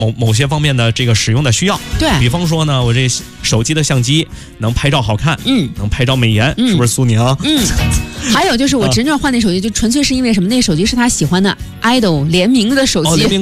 某些方面的这个使用的需要。 对， 比方说呢，我这手机的相机能拍照好看，能拍照美颜，是不是苏宁？ 还有就是我侄女换那手机，就纯粹是因为什么？那手机是她喜欢的 idol 联名的手机。